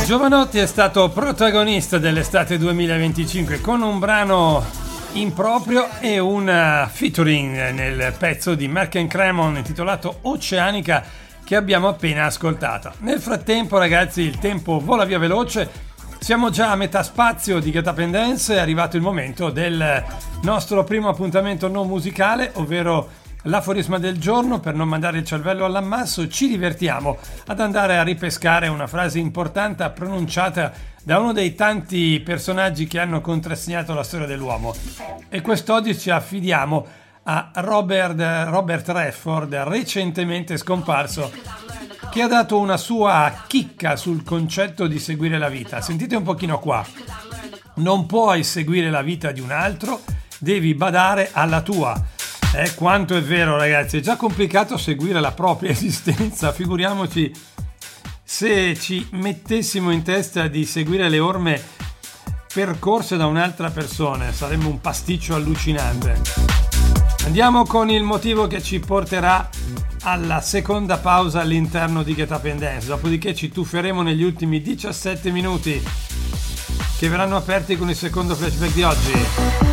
Jovanotti è stato protagonista dell'estate 2025 con un brano improprio e un featuring nel pezzo di Merck & Cremon intitolato Oceanica che abbiamo appena ascoltato. Nel frattempo, ragazzi, il tempo vola via veloce, siamo già a metà spazio di Get Up and Dance, è arrivato il momento del nostro primo appuntamento non musicale, ovvero l'aforisma del giorno. Per non mandare il cervello all'ammasso ci divertiamo ad andare a ripescare una frase importante pronunciata da uno dei tanti personaggi che hanno contrassegnato la storia dell'uomo, e quest'oggi ci affidiamo a Robert Redford, recentemente scomparso, che ha dato una sua chicca sul concetto di seguire la vita. Sentite un pochino qua: non puoi seguire la vita di un altro, devi badare alla tua. Quanto è vero, ragazzi, è già complicato seguire la propria esistenza, figuriamoci se ci mettessimo in testa di seguire le orme percorse da un'altra persona, sarebbe un pasticcio allucinante. Andiamo con il motivo che ci porterà alla seconda pausa all'interno di Get Up and Dance, dopodiché ci tufferemo negli ultimi 17 minuti che verranno aperti con il secondo flashback di oggi.